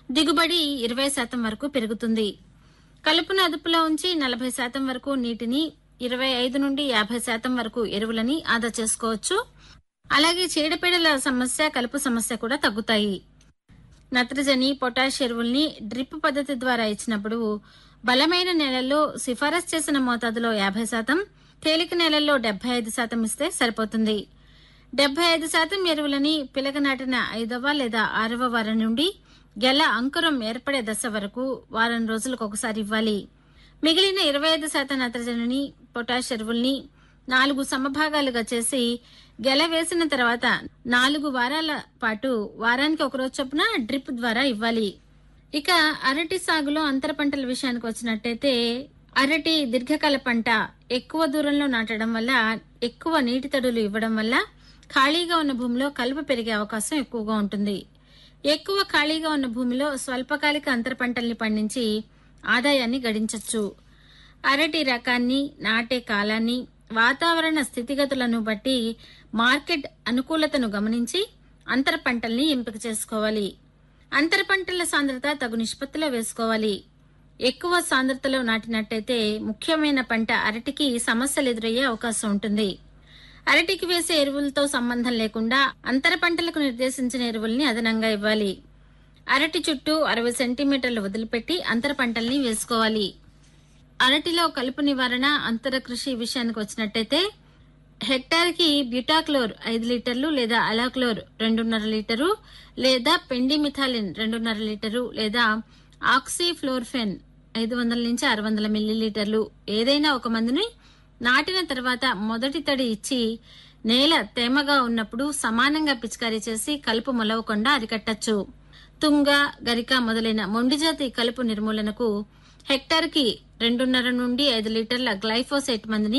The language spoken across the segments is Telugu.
దిగుబడి 20% వరకు పెరుగుతుంది. కలుపును అదుపులో ఉంచి 40% వరకు నీటిని, 25 నుండి 50% వరకు ఎరువులని ఆదా చేసుకోవచ్చు. అలాగే చీడపీడల సమస్య, కలుపు సమస్య కూడా తగ్గుతాయి. నత్రజని, పొటాష్ ఎరువుల్ని డ్రిప్ పద్ధతి ద్వారా ఇచ్చినప్పుడు బలమైన నేలల్లో సిఫారసు చేసిన మోతాదులో 50%, తేలిక నేలల్లో 75% ఇస్తే సరిపోతుంది. 75% ఎరువులని పిలక నాటిన 5వ లేదా 6వ వారం నుండి గెల అంకురం ఏర్పడే దశ వరకు వారం రోజులకు ఒకసారి ఇవ్వాలి. మిగిలిన 25% నత్రజనిని, పొటాష్ ఎరువుల్ని 4 సమభాగాలుగా చేసి గెల వేసిన తర్వాత 4 వారాల పాటు వారానికి ఒకరోజు చొప్పున డ్రిప్ ద్వారా ఇవ్వాలి. ఇక అరటి సాగులో అంతర పంటల విషయానికి వచ్చినట్టయితే అరటి దీర్ఘకాల పంట. ఎక్కువ దూరంలో నాటడం వల్ల, ఎక్కువ నీటి తడులు ఇవ్వడం వల్ల ఖాళీగా ఉన్న భూమిలో కలుపు పెరిగే అవకాశం ఎక్కువగా ఉంటుంది. ఎక్కువ ఖాళీగా ఉన్న భూమిలో స్వల్పకాలిక అంతర పంటల్ని పండించి ఆదాయాన్ని గడించవచ్చు. అరటి రకాన్ని, నాటే కాలాన్ని, వాతావరణ స్థితిగతులను బట్టి మార్కెట్ అనుకూలతను గమనించి అంతర పంటల్ని ఎంపిక చేసుకోవాలి. అంతర పంటల సాంద్రత తగు నిష్పత్తిలో వేసుకోవాలి. ఎక్కువ సాంద్రతలో నాటినట్టయితే ముఖ్యమైన పంట అరటికి సమస్యలు ఎదురయ్యే అవకాశం ఉంటుంది. అరటికి వేసే ఎరువులతో సంబంధం లేకుండా అంతర పంటలకు నిర్దేశించిన ఎరువుల్ని అదనంగా ఇవ్వాలి. అరటి చుట్టూ 60 సెంటీమీటర్లు వదిలిపెట్టి అంతర పంటల్ని వేసుకోవాలి. అరటిలో కలుపు నివారణ, అంతర కృషి విషయానికి వచ్చినట్టయితే హెక్టార్కి బ్యూటాక్లోర్ 5 లీటర్లు లేదా అలాక్లోర్ 2.5 లీటరు లేదా పెండిమిథాలిన్ 2.5 లీటరు లేదా ఆక్సిఫ్లోర్ఫెన్ 500 నుంచి 600 మిల్లీలీటర్లు ఏదైనా ఒక మందుని నాటిన తర్వాత మొదటి తడి ఇచ్చి నేల తేమగా ఉన్నప్పుడు సమానంగా పిచికారీ చేసి కలుపు మొలవకుండా అరికట్టచ్చు. తుంగ, గరిక మొదలైన మొండిజాతి కలుపు నిర్మూలనకు హెక్టార్కి 2.5 నుండి 5 లీటర్ల గ్లైఫోసేట్ మందుని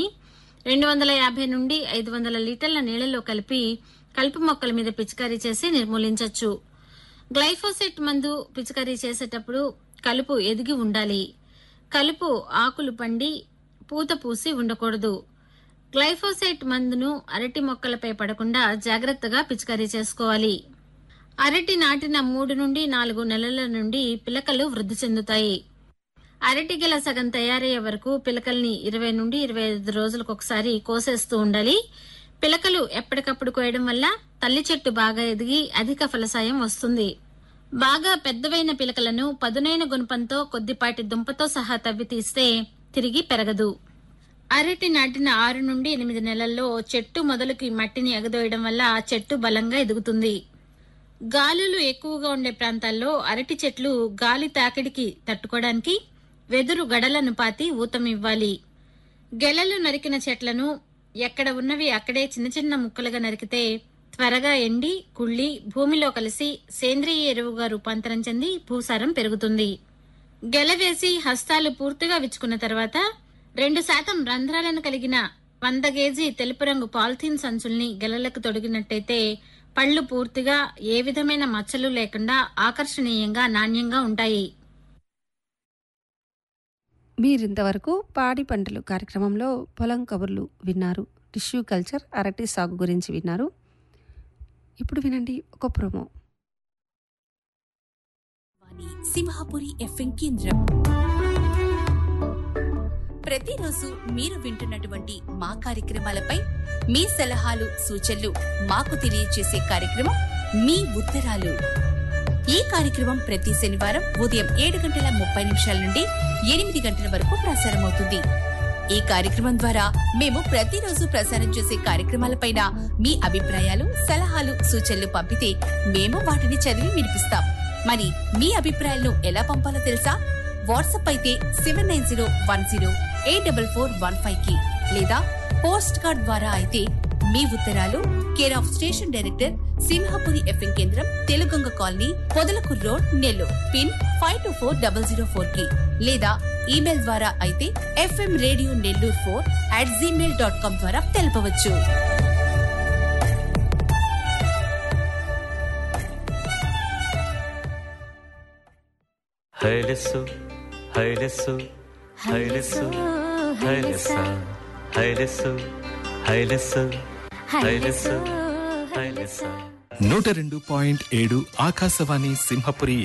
250 నుండి 500 లీటర్ల నీళ్లలో కలిపి కలుపు మొక్కల మీద పిచికారీ చేసి నిర్మూలించవచ్చు. గ్లైఫోసేట్ మందు పిచికారీ చేసేటప్పుడు కలుపు ఎదిగి ఉండాలి. కలుపు ఆకులు పండి పూత పూసి ఉండకూడదు. గ్లైఫోసేట్ మందును అరటి మొక్కలపై పడకుండా జాగ్రత్తగా పిచికారీ చేసుకోవాలి. అరటి నాటిన 3 నుండి 4 నెలల నుండి పిలకలు వృద్ధి చెందుతాయి. అరటి గెల సగం తయారయ్యే వరకు పిలకల్ని 20 నుండి 25 రోజులకు ఒకసారి కోసేస్తూ ఉండాలి. పిలకలు ఎప్పటికప్పుడు కోయడం వల్ల తల్లి చెట్టు బాగా ఎదిగి అధిక ఫలసాయం వస్తుంది. బాగా పెద్దవైన పిలకలను పదునైన గుణపంతో కొద్దిపాటి దుంపతో సహా తవ్వి తీస్తే తిరిగి పెరగదు. అరటి నాటిన 6 నుండి 8 నెలల్లో చెట్టు మొదలుకి మట్టిని ఎగదోయడం వల్ల చెట్టు బలంగా ఎదుగుతుంది. గాలులు ఎక్కువగా ఉండే ప్రాంతాల్లో అరటి చెట్లు గాలి తాకిడికి తట్టుకోవడానికి వెదురు గడలను పాతి ఊతం ఇవ్వాలి. గెలలు నరికిన చెట్లను ఎక్కడ ఉన్నవి అక్కడే చిన్న చిన్న ముక్కలుగా నరికితే త్వరగా ఎండి కుళ్ళి భూమిలో కలిసి సేంద్రియ ఎరువుగా రూపాంతరం చెంది భూసారం పెరుగుతుంది. గెల వేసి హస్తాలు పూర్తిగా విచ్చుకున్న తర్వాత 2% రంధ్రాలను కలిగిన 100 కేజీ తెలుపు రంగు పాలిథీన్ సంచుల్ని గెలలకు తొడిగినట్టయితే పళ్లు పూర్తిగా ఏ విధమైన మచ్చలు లేకుండా ఆకర్షణీయంగా, నాణ్యంగా ఉంటాయి. మీరింతవరకు పాడి పంటలు కార్యక్రమంలో పొలం కబుర్లు విన్నారు. టిష్యూ కల్చర్, అరటి సాగు గురించి విన్నారు. ఇప్పుడు వినండి ఒక ప్రోమో. సింహాపురి ఎఫ్ఎం కేంద్రం. ప్రతిరోజు మీరు వింటున్నటువంటి మా కార్యక్రమాలపై మీ సలహాలు, సూచనలు మాకు తెలియజేసే కార్యక్రమం మీ ఉత్తరాలు. ఈ కార్యక్రమం ప్రతి శనివారం ఉదయం 7:30 నుండి 8 గంటల వరకు ప్రసారమవుతుంది. ఈ కార్యక్రమం ద్వారా మేము ప్రతిరోజు ప్రసారం చేసే కార్యక్రమాలపైన మీ అభిప్రాయాలు, సలహాలు, సూచనలు పంపితే మేము వాటిని చదివి వినిపిస్తాం. మరి మీ అభిప్రాయాలను ఎలా పంపాలో తెలుసా? వాట్సాప్ అయితే 7901084415 కి లేదా పోస్ట్ కార్డ్ ద్వారా అయితే మీ ఉత్తరాలు care of station director Simhapuri FM కేంద్రం, తెలుగొంగ colony, Podalakur road, Nellore, pin 524004 కి లేదా ఈమెయిల్ ద్వారా అయితే fmradionellore4@gmail.com ద్వారా తెలపవచ్చు. హైలెస్సు హైలెస్సు హైలెస్సు హైలెస్సా హైలెస్సు హైలెస్సు హైలెస్సు హైలెస్సా 102.7 ఆకాశవాణి సింహపురి